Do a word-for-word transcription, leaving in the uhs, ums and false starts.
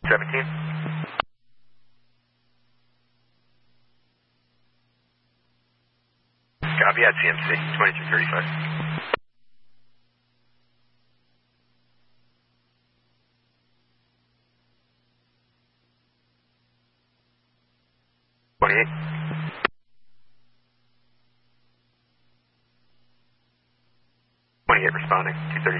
seventeen. Copy at C M C, twenty-two thirty-five. twenty-eight. twenty-eight responding, two thirty.